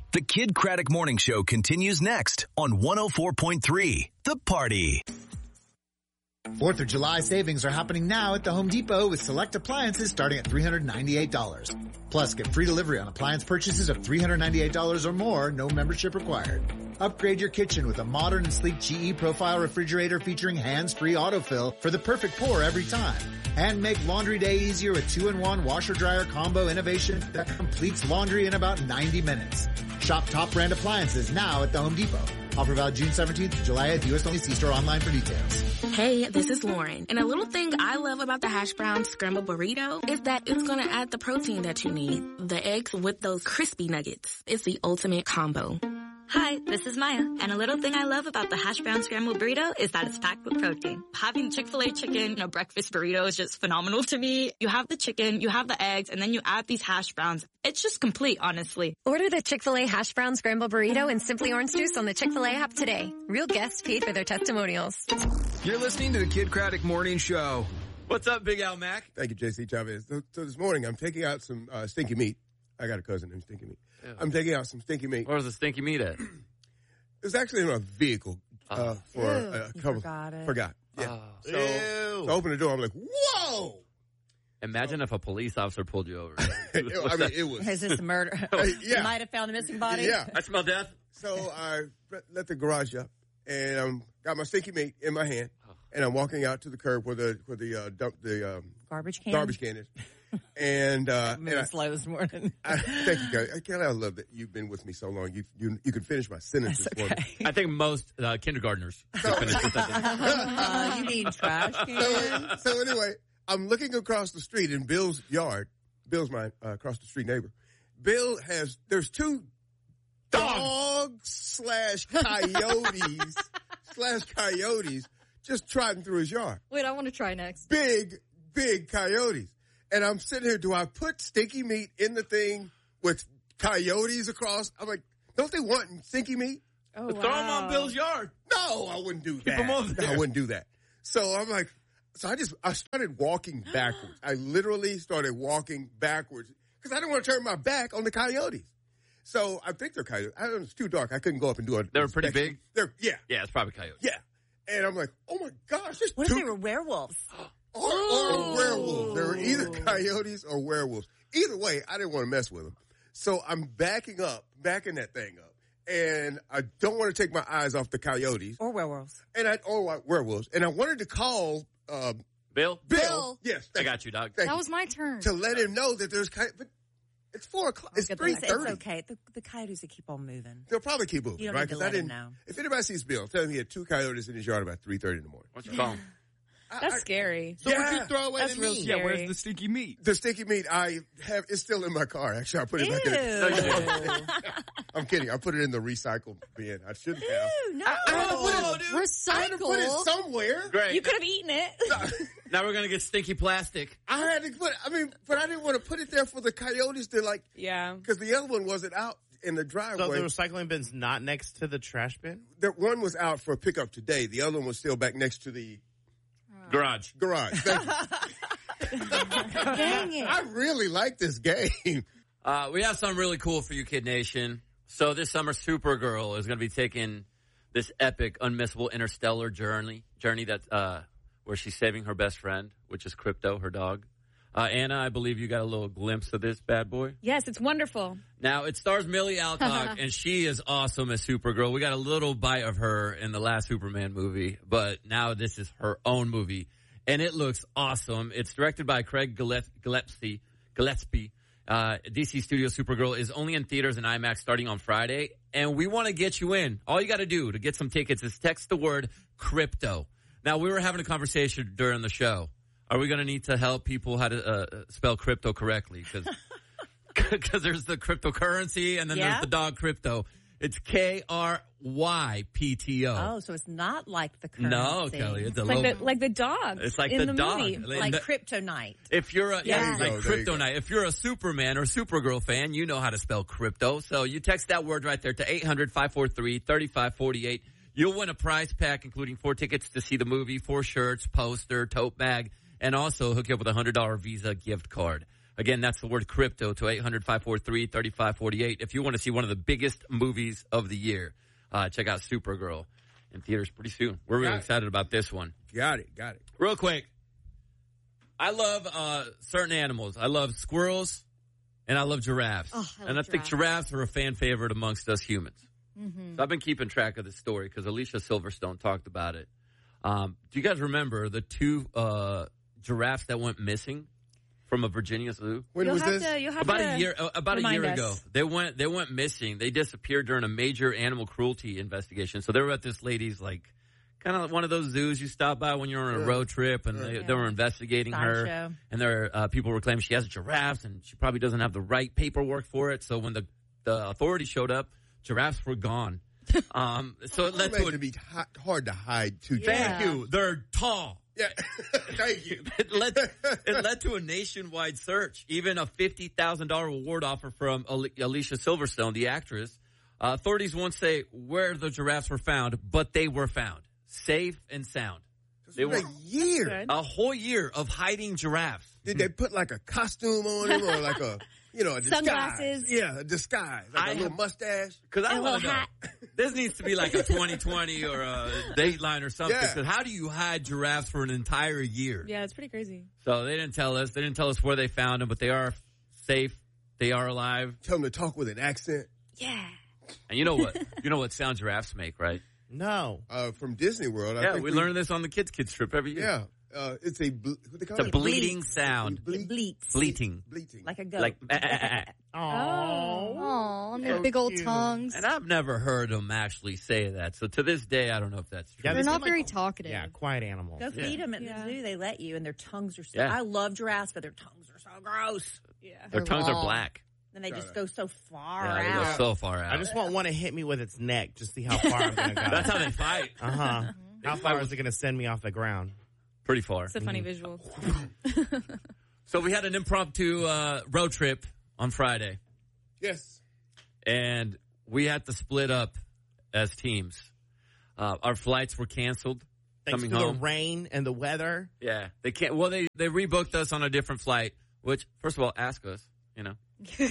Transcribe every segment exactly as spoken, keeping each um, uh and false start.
The Kid Craddock Morning Show continues next on one oh four point three The Party. Fourth of July savings are happening now at the Home Depot with select appliances starting at three hundred ninety-eight dollars. Plus, get free delivery on appliance purchases of three hundred ninety-eight dollars or more, no membership required. Upgrade your kitchen with a modern and sleek G E Profile refrigerator featuring hands-free autofill for the perfect pour every time. And make laundry day easier with two-in-one washer-dryer combo innovation that completes laundry in about ninety minutes. Shop top brand appliances now at the Home Depot. Offer valid June seventeenth to July eighth. U S only. See store online for details. Hey, this is Lauren. And a little thing I love about the hash brown scrambled burrito is that it's going to add the protein that you need. The eggs with those crispy nuggets. It's the ultimate combo. Hi, this is Maya, and a little thing I love about the hash brown scrambled burrito is that it's packed with protein. Having Chick-fil-A chicken in a breakfast burrito is just phenomenal to me. You have the chicken, you have the eggs, and then you add these hash browns. It's just complete, honestly. Order the Chick-fil-A hash brown scrambled burrito and Simply Orange Juice on the Chick-fil-A app today. Real guests paid for their testimonials. You're listening to the Kid Craddock Morning Show. What's up, Big Al Mac? Thank you, J C Chavez. So, so this morning, I'm taking out some uh, stinky meat. I got a cousin named Stinky Meat. Ew. I'm taking out some stinky meat. Where's the stinky meat at? It's actually in a vehicle uh, for Ew, a couple. Forgot it. Forgot. Yeah. Oh. So, so I opened the door. I'm like, whoa! Imagine if a police officer pulled you over. I mean, it was. Is this a murder? Yeah. You might have found a missing body. Yeah. I smell death. So I let the garage up and um, got my stinky meat in my hand, and I'm walking out to the curb where the where the uh, dump the um, garbage can garbage can is. And uh, I'm moving slow this morning. I, thank you, guys. I can't. I love that you've been with me so long. You you you can finish my sentences That's for okay. me. I think most uh, kindergartners. So, uh, you need trash cans. So, so anyway, I'm looking across the street in Bill's yard. Bill's my uh, across the street neighbor. Bill has there's two dogs slash coyotes slash coyotes just trotting through his yard. Wait, I want to try next. Big big coyotes. And I'm sitting here, do I put stinky meat in the thing with coyotes across? I'm like, don't they want stinky meat? Oh, Throw wow. them on Bill's yard. No, I wouldn't do Keep that. them over No, there. I wouldn't do that. So I'm like, so I just, I started walking backwards. I literally started walking backwards because I didn't want to turn my back on the coyotes. So I think they're coyotes. I don't know, it's too dark. I couldn't go up and do it. They were pretty big? They're, yeah. Yeah, it's probably coyotes. Yeah. And I'm like, oh my gosh. There's What two- if they were werewolves? Or, or werewolves. They were either coyotes or werewolves. Either way, I didn't want to mess with them. So I'm backing up, backing that thing up. And I don't want to take my eyes off the coyotes. Or werewolves. And I, or werewolves. And I wanted to call, um, Bill? Bill. Bill. Yes. I got you, dog. Thank That you. was my turn. To let him know that there's, coy- but it's four o'clock. It's get three that. It's thirty. okay. The, the coyotes, they keep on moving. They'll probably keep moving, You don't right? need to 'Cause let I didn't him know. If anybody sees Bill, tell him he had two coyotes in his yard about three thirty in the morning. Why don't you call him? That's I- scary. So Yeah. what'd you throw away That's the real meat? scary. Yeah, where's the stinky meat? The stinky meat I have is still in my car. Actually, I put it back in it. Ew. I'm kidding. I put it in the recycle bin. I shouldn't have. Ew, no. I had to put it, I had to put it Recycle. somewhere. Great. You could have eaten it. Now we're going to get stinky plastic. I had to put. I mean, but I didn't want to put it there for the coyotes to like. Yeah. Because the other one wasn't out in the So driveway. the recycling bin's not next to the trash bin? The one was out for pickup today. The other one was still back next to the Garage. garage. Thank you. Dang it. I really like this game. Uh, we have something really cool for you, Kid Nation. So this summer, Supergirl is going to be taking this epic, unmissable interstellar journey, journey that, uh, where she's saving her best friend, which is Crypto, her dog. Uh, Anna, I believe you got a little glimpse of this bad boy. Yes, it's wonderful. Now, it stars Millie Alcock, and she is awesome as Supergirl. We got a little bite of her in the last Superman movie, but now this is her own movie, and it looks awesome. It's directed by Craig Gillespie. Gillespie. Gillespie. Uh, D C Studio Supergirl is only in theaters and IMAX starting on Friday, and we want to get you in. All you got to do to get some tickets is text the word crypto. Now, we were having a conversation during the show. Are we going to need to help people how to uh, spell crypto correctly? Because because there's the cryptocurrency and then Yeah? there's the dog crypto. It's K R Y P T O. Oh, so it's not like the currency. No, Kelly, it's a Like logo. the, like the dog. It's like in the, the dog. movie. Like the- Kryptonite. If you're a, yeah, There you like go, there you go. Kryptonite. If you're a Superman or Supergirl fan, you know how to spell crypto. So you text that word right there to eight hundred, five four three, three five four eight. You'll win a prize pack, including four tickets to see the movie, four shirts, poster, tote bag, and also hook you up with a one hundred dollars Visa gift card. Again, that's the word crypto to eight hundred, five four three, three five four eight. If you want to see one of the biggest movies of the year, uh, check out Supergirl in theaters pretty soon. We're really excited about this one. Got it, got it. Real quick, I love uh, certain animals. I love squirrels, and I love giraffes. Oh, I love and I think giraffes are a fan favorite amongst us humans. Mm-hmm. So I've been keeping track of this story because Alicia Silverstone talked about it. Um, do you guys remember the two uh, giraffes that went missing from a Virginia zoo? When You'll was have this? To, you'll have About to a year. Uh, about a remind year us. ago, they went. They went missing. They disappeared during a major animal cruelty investigation. So they were at this lady's like, kind of one of those zoos you stop by when you're on a Yeah. road trip, and Yeah. they, they were investigating her. Sideshow. And there, uh, people were claiming she has giraffes, and she probably doesn't have the right paperwork for it. So when the the authorities showed up, giraffes were gone. Um, so it led to it a, be hot, hard to hide two. Thank you. They're tall. Yeah, thank you. It led, it led to a nationwide search, even a fifty thousand dollars reward offer from Ali- Alicia Silverstone, the actress. Uh, authorities won't say where the giraffes were found, but they were found, safe and sound. They were a year. A whole year of hiding giraffes. Did they put like a costume on him or like a, you know, a disguise? Sunglasses. Yeah, a disguise. Like I a little have- mustache. Because I And a want to little know. hat. This needs to be like a twenty twenty or a Dateline or something. Yeah. Because how do you hide giraffes for an entire year? Yeah, it's pretty crazy. So they didn't tell us. They didn't tell us where they found them, but they are safe. They are alive. Tell him to talk with an accent. Yeah. And you know what? You know what sound giraffes make, right? No. Uh, from Disney World. I Yeah, think we learn this on the Kids Kids trip every year. Yeah. Uh, it's a, ble- what they call It's a it? bleating sound. It bleats. Bleating. Bleating. Like a goat. Like, eh, eh, eh, eh. Oh, and their So big old cute. tongues. And I've never heard them actually say that. So to this day, I don't know if that's true. Yeah, They're they not seem like- very talkative. Yeah, quiet animals. Go Yeah. feed them at Yeah. the zoo. They let you, and their tongues are so. Yeah. I love giraffes, but their tongues are so gross. Yeah. Their They're tongues are long. black. Then they Got just it. go so far Yeah, they go out. so far out. I just want one to hit me with its neck, just see how far I'm going to go. That's how they fight. Uh huh. How far is it going to send me off the ground? Pretty far. It's a funny visual. So we had an impromptu uh, road trip on Friday, Yes. and we had to split up as teams. Uh, our flights were canceled. Thanks coming to home. the rain and the weather. Yeah, they can't. Well, they they rebooked us on a different flight. Which, first of all, ask us. You know.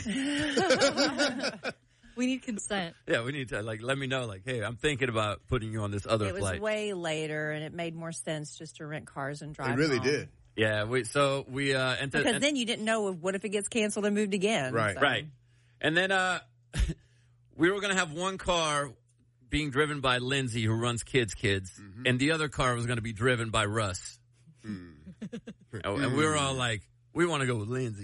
We need consent. Yeah, we need to like let me know. Like, hey, I'm thinking about putting you on this other It was flight. way later, and it made more sense just to rent cars and drive. It really home. did. Yeah, we so we uh entered, Because then you didn't know if, what if it gets canceled and moved again. Right. So- right, and then uh we were gonna have one car being driven by Lindsay, who runs Kids Kids, Mm-hmm. and the other car was gonna be driven by Russ. Mm. Oh, and we were all like, we want to go with Lindsay.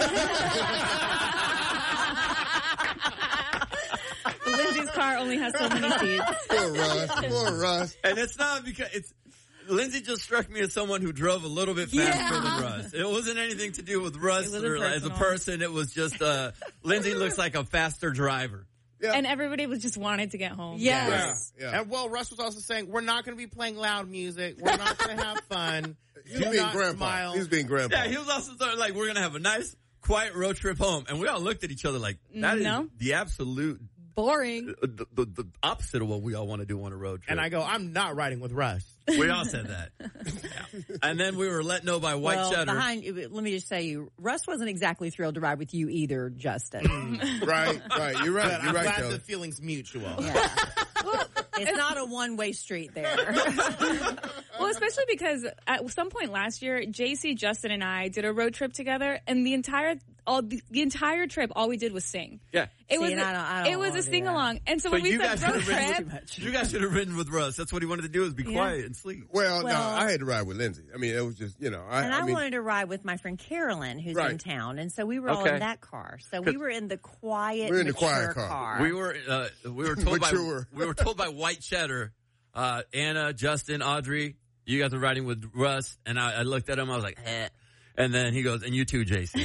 Lindsay's car only has so many seats. Poor Russ. Poor Russ. And it's not because it's Lindsay just struck me as someone who drove a little bit faster Yeah. than Russ. It wasn't anything to do with Russ It wasn't or as a personal. person. It was just uh, Lindsay looks like a faster driver. Yeah. And everybody was just wanted to get home. Yes. Yeah. Yeah. And well, Russ was also saying, we're not going to be playing loud music. We're not going to have fun. He's Do being not grandpa. smile. He's being grandpa. Yeah, he was also sort of like, we're gonna have a nice, quiet road trip home, and we all looked at each other like, that is No. the absolute Boring. uh, the, the, the opposite of what we all want to do on a road trip. And I go, I'm not riding with Russ. we all said that. Yeah. And then we were let know by White well, Cheddar. behind, let me just say you, Russ wasn't exactly thrilled to ride with you either, Justin. Right, right. You're right. But You're I'm right, glad Kelly. the feeling's mutual. Yeah. It's not a one-way street there. Well, especially because at some point last year, J C, Justin, and I did a road trip together, and the entire all the, the entire trip, all we did was sing. Yeah. It See, was and a, I don't- I don't it was wanna a do sing along, and so, So when we you said guys road should have trip, ridden with, you guys should have ridden with Russ. That's what he wanted to do is be Yeah. quiet and sleep. Well, no, Well- I had to ride with Lindsay. I mean, it was just, you know. I, And I, I mean, wanted to ride with my friend Carolyn, who's Right. in town, and so we were all Okay. in that car. So we were in the quiet, We're in the mature quiet car. car. We were uh, we were told by Mature. we were told by White Cheddar, uh, Anna, Justin, Audrey, you guys are riding with Russ, and I, I looked at him. I was like, eh. And then he goes, and you too, Jason.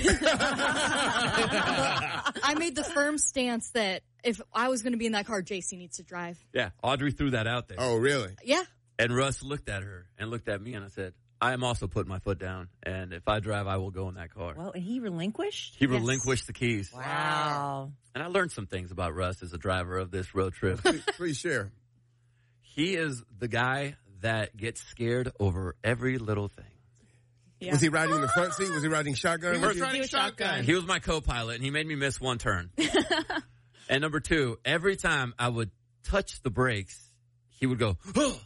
I made the firm stance that if I was going to be in that car, J C needs to drive. Yeah, Audrey threw that out there. Oh, really? Yeah. And Russ looked at her and looked at me, and I said, I am also putting my foot down, and if I drive, I will go in that car. Well, and he relinquished? He Yes. relinquished the keys. Wow. And I learned some things about Russ as a driver of this road trip. Please, please share. He is the guy that gets scared over every little thing. Yeah. Was he riding in the front seat? Was he riding shotgun? He was with you? riding He was shotgun. shotgun. He was my co-pilot, and he made me miss one turn. And number two, every time I would touch the brakes, he would go,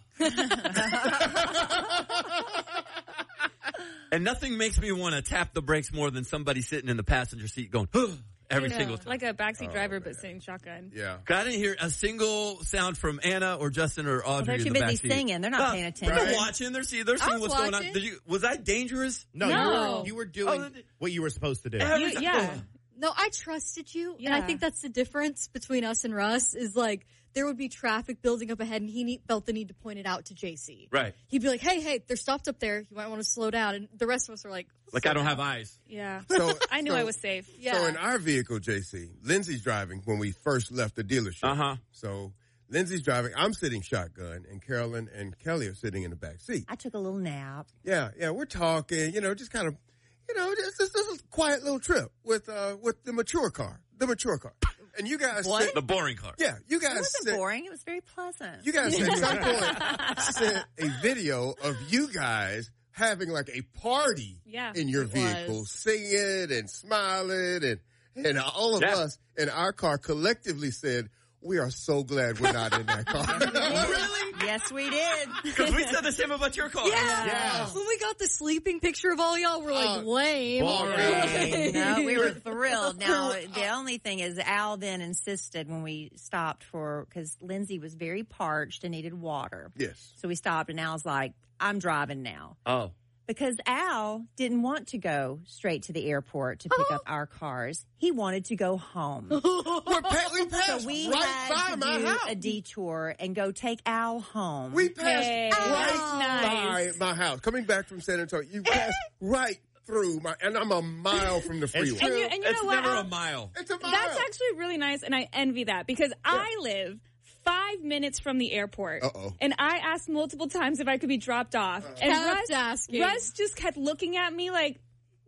and nothing makes me want to tap the brakes more than somebody sitting in the passenger seat going, every Yeah. single time. Like a backseat Oh, driver, man. but sitting shotgun. Yeah. I didn't hear a single sound from Anna or Justin or Audrey Well, they're in too the busy backseat. singing. They're not Uh, paying attention. They're Right. watching. They're seeing, they're seeing was what's going on. watching. Did you, was I dangerous? No, No. you were you were doing Oh, what you were supposed to do. Every You- time- yeah. No, I trusted you, and I Yeah. think that's the difference between us and Russ. Is like there would be traffic building up ahead, and he need, felt the need to point it out to J C. Right. He'd be like, "Hey, hey, they're stopped up there. You might want to slow down." And the rest of us are like, Like I don't have eyes. Yeah. So I knew so- I was safe. "Yeah." So in our vehicle, J C, Lindsay's driving when we first left the dealership. Uh-huh. So Lindsay's driving. I'm sitting shotgun, and Carolyn and Kelly are sitting in the back seat. I took a little nap. Yeah, yeah, we're talking. You know, just kind of, you know, just, just, just a quiet little trip with uh with the mature car, the mature car. And you guys, What? sit- The boring car. yeah, you It guys, wasn't sit- boring. It was very pleasant. you guys at some point sent a video of you guys having like a party Yeah. in your It vehicle, was. singing and smiling, and and all of Yeah. us in our car collectively said, "We are so glad we're not in that car." Really? Yes, we did. Because we said the same about your car. Yeah. Yeah. When we got the sleeping picture of all y'all, we're like, Uh, lame. boring. No, we were thrilled. Now, the only thing is Al then insisted when we stopped for, because Lindsay was very parched and needed water. Yes. So we stopped and Al's like, I'm driving now. Oh. Because Al didn't want to go straight to the airport to pick up our cars. He wanted to go home. We're pa- we passed So we right had by to my do house. a detour and go take Al home. We passed Hey, right nice. by my house. Coming back from San Antonio, you passed right through my, and I'm a mile from the freeway. And you, and you It's know what? never Al? a mile. It's a mile. That's actually really nice, and I envy that because I live five minutes from the airport. Uh-oh. And I asked multiple times if I could be dropped off. And Kept Russ, asking. Russ just kept looking at me like,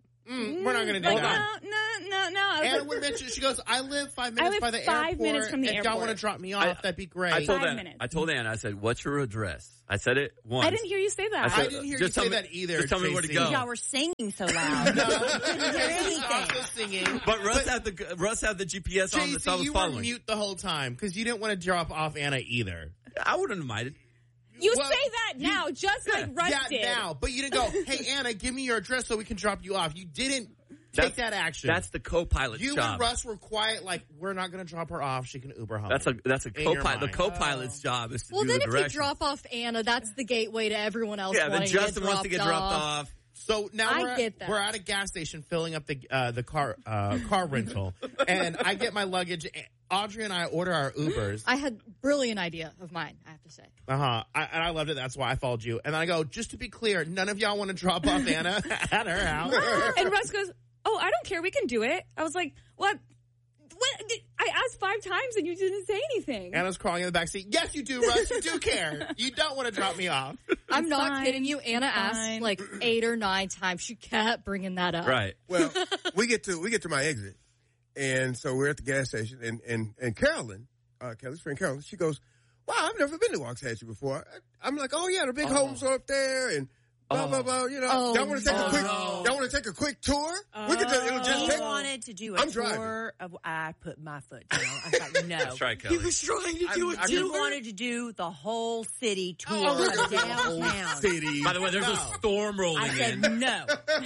Mm, we're not going to do like that. no, no, no, no. I was Anna like, would mention, she goes, I live five minutes live by the five airport. minutes from the if y'all airport. want to drop me off, I- that'd be great. I told Five Anna, minutes. I told Anna, I said, what's your address? I said it once. I didn't hear you say that. I said, I didn't hear just you tell say me- that either, Just tell me where to J C. go. Y'all were singing so loud. No, Couldn't hear J C's also anything. singing. But Russ had the Russ had the G P S on, J the so I C, was you were following. mute the whole time because you didn't want to drop off Anna either. I wouldn't have minded. You Well, say that now, just like Russ yeah, did. now, but you didn't go, hey, Anna, give me your address so we can drop you off. You didn't take That's- that action. That's the co-pilot you job. and Russ were quiet, like, we're not going to drop her off. She can Uber home. That's a that's a In your co-pilot. The mind. co-pilot's job is to Well, do then the if directions. you drop off Anna, that's the gateway to everyone else yeah, then wanting Justin to get wants to get dropped off. off. So now I we're, get that. we're at a gas station filling up the uh, the car uh, car rental, and I get my luggage. Audrey and I order our Ubers. I had brilliant idea of mine, I have to say. Uh huh. And I loved it. That's why I followed you. And then I go, just to be clear, none of y'all want to drop off Anna at her house. And Russ goes, oh, I don't care. We can do it. I was like, what? What? I asked five times and you didn't say anything. Anna's crawling in the back seat. Yes, you do, Russ. You do care. You don't want to drop me off. I'm not fine. kidding you. Anna asked fine. like eight or nine times. She kept bringing that up. Right. Well, we get to we get to my exit, and so we're at the gas station, and and and Carolyn, uh, Kelly's friend Carolyn, she goes, "Wow, I've never been to Waxahachie before." I'm like, "Oh yeah, the big homes are up there, and blah Oh. blah blah." You know, Oh, y'all want to take no. a quick? Oh, Y'all want to take a quick tour? We could. Just, it'll just He take. wanted to do a I'm driving. tour of. I put my foot down. I was like, no. That's right, Kelly. trying to do He wanted to do the whole city tour Oh, look of at the whole downtown. city. By the way, there's a storm rolling I said in. no.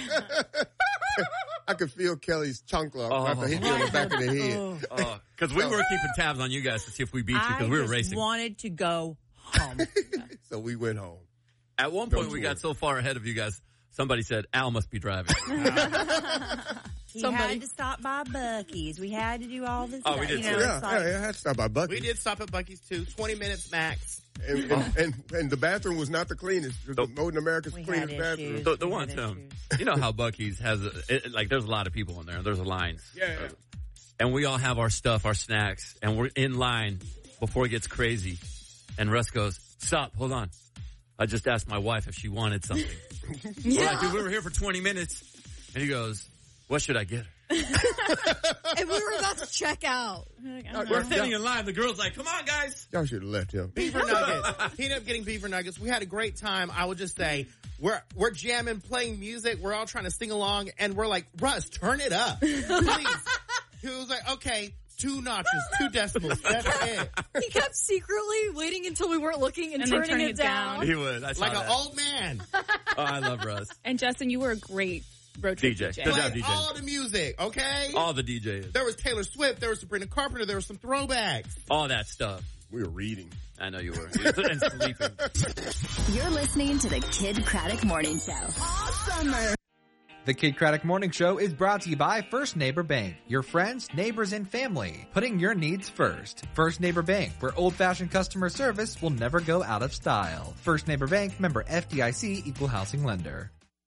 I could feel Kelly's chancla Oh. after hit me on the back of the head. Because we were keeping tabs on you guys to see if we beat you because I we were just racing. wanted to go home. So we went home. At one No point, we tour. got so far ahead of you guys, somebody said, Al must be driving. He Somebody. had to stop by Buc-ee's. We had to do all this Oh, stuff. we did you too. know, Yeah, it's like, yeah, yeah, I had to stop by Buc-ee's. We did stop at Buc-ee's too. twenty minutes max. And, and, and, and the bathroom was not the cleanest. The The- Moden America's We cleanest had bathroom. issues. the the We one, had um, issues. you know how Buc-ee's has, a, it, like, there's a lot of people in there. There's lines. Yeah, yeah. And we all have our stuff, our snacks, and we're in line before it gets crazy. And Russ goes, stop, hold on. I just asked my wife if she wanted something. We're like, dude, we were here for twenty minutes. And he goes, what should I get her? And we were about to check out. Like, I don't We're know. sitting in line. The girl's like, come on, guys. Y'all should have left him. Beaver nuggets. He ended up getting beaver nuggets. We had a great time. I would just say We're we're jamming, playing music. We're all trying to sing along, and we're like, Russ, turn it up, please. He was like, okay, two notches, two decimals. That's it. He kept secretly waiting until we weren't looking and, And turning, turning it it down. down. He would. I saw Like that. an old man. Oh, I love Russ. And Justin, you were a great road trip D J. D J. Good job, Played D J. all the music, okay? All the D Js. There was Taylor Swift. There was Sabrina Carpenter. There was some throwbacks. All that stuff. We were reading. I know you were. And sleeping. You're listening to the Kid Craddock Morning Show. All summer. The Kid Craddock Morning Show is brought to you by First Neighbor Bank. Your friends, neighbors, and family. Putting your needs first. First Neighbor Bank, where old-fashioned customer service will never go out of style. First Neighbor Bank, member F D I C, equal housing lender.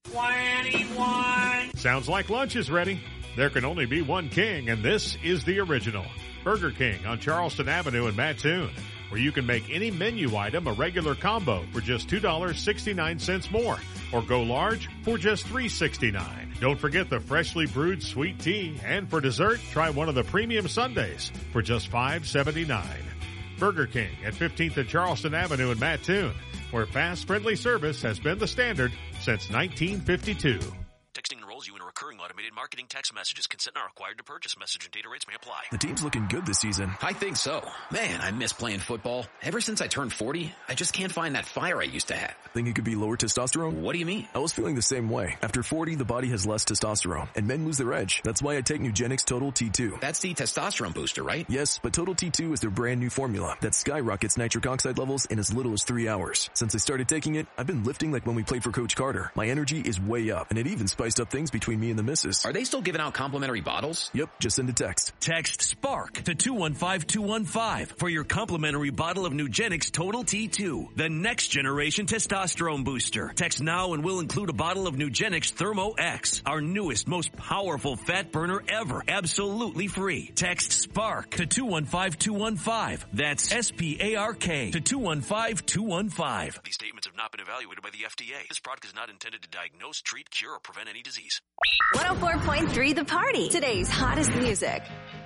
twenty-one Sounds like lunch is ready. There can only be one king, and this is the original. Burger King on Charleston Avenue in Mattoon, where you can make any menu item a regular combo for just two dollars and sixty-nine cents more, or go large for just three dollars and sixty-nine cents. Don't forget the freshly brewed sweet tea, and for dessert, try one of the premium sundaes for just five dollars and seventy-nine cents. Burger King at fifteenth and Charleston Avenue in Mattoon, where fast, friendly service has been the standard since nineteen fifty-two. Texting enrolls you in a recurring automated marketing text messages. Consent not required to purchase. Message and data rates may apply. The team's looking good this season. I think so. Man, I miss playing football. Ever since I turned forty, I just can't find that fire I used to have. Think it could be lower testosterone? What do you mean? I was feeling the same way. After forty, the body has less testosterone, and men lose their edge. That's why I take Nugenix Total T two. That's the testosterone booster, right? Yes, but Total T two is their brand new formula that skyrockets nitric oxide levels in as little as three hours. Since I started taking it, I've been lifting like when we played for Coach Carter. My energy is way up, and it even spiced up things between me and the missus. Are they still giving out complimentary bottles? Yep, just send a text. Text SPARK to two one five two one five for your complimentary bottle of Nugenix Total T two, the next generation testosterone booster. Text now and we'll include a bottle of Nugenix Thermo X, our newest, most powerful fat burner ever, absolutely free. Text SPARK to two one five two one five. That's S P A R K to two one five two one five. These statements have not been evaluated by the F D A. This product is not intended to diagnose, treat, cure, or prevent any disease. one oh four point three The Party. Today's hottest music.